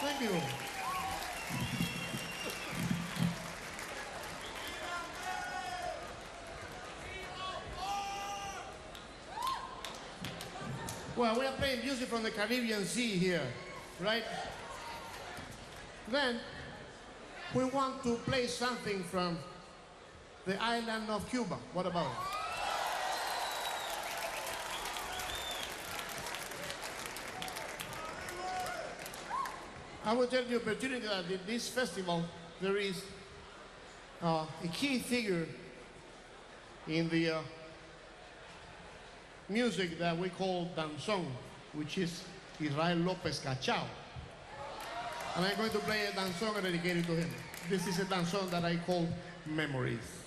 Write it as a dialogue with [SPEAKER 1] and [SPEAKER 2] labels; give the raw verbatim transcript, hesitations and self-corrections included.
[SPEAKER 1] Thank you. Well, we are playing music from the Caribbean Sea here, right? Then, we want to play something from the island of Cuba. What about it? I will tell you the opportunity that in this festival, there is uh, a key figure in the uh, music that we call danzón, which is Israel López Cachao. And I'm going to play a danzón dedicated to him. This is a danzón that I call Memories.